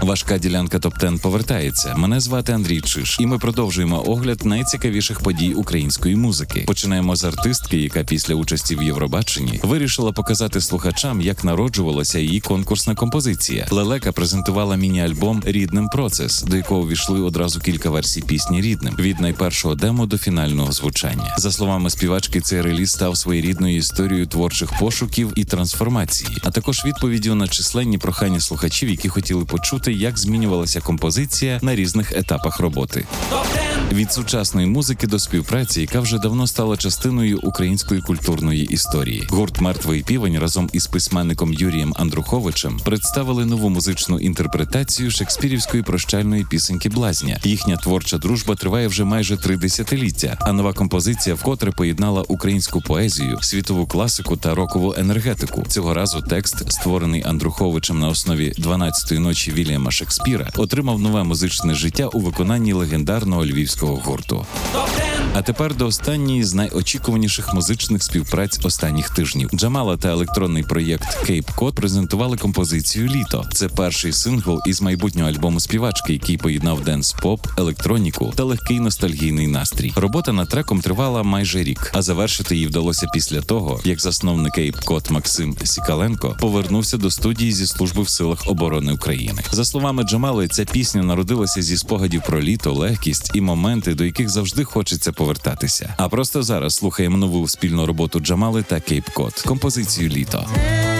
Важка ділянка ТОП-10 повертається. Мене звати Андрій Чиш, і ми продовжуємо огляд найцікавіших подій української музики. Починаємо з артистки, яка після участі в Євробаченні вирішила показати слухачам, як народжувалася її конкурсна композиція. Лелека презентувала міні-альбом «Рідним процес», до якого ввійшли одразу кілька версій пісні «Рідним» від найпершого демо до фінального звучання. За словами співачки, цей реліз став своєрідною історією творчих пошуків і трансформації, а також відповіддю на численні прохання слухачів, які хотіли почути, як змінювалася композиція на різних етапах роботи. Від сучасної музики до співпраці, яка вже давно стала частиною української культурної історії. Гурт «Мертвий півень» разом із письменником Юрієм Андруховичем представили нову музичну інтерпретацію шекспірівської прощальної пісеньки «Блазня». Їхня творча дружба триває вже майже 3 десятиліття, а нова композиція вкотре поєднала українську поезію, світову класику та рокову енергетику. Цього разу текст, створений Андруховичем на основі «12-ї ночі» Вільяма Шекспіра, отримав нове музичне життя у виконанні легендарного львівського гурту. А тепер до останньої з найочікуваніших музичних співпраць останніх тижнів. Джамала та електронний проєкт Cape Cod презентували композицію «Літо». Це перший сингл із майбутнього альбому співачки, який поєднав денс-поп, електроніку та легкий ностальгійний настрій. Робота над треком тривала майже рік, а завершити її вдалося після того, як засновник Cape Cod Максим Сікаленко повернувся до студії зі служби в силах оборони України. За словами Джамали, ця пісня народилася зі спогадів про літо, легкість і моменти, до яких завжди хочеться повертатися. А просто зараз слухаємо нову спільну роботу Джамали та Cape Cod – композицію «Літо».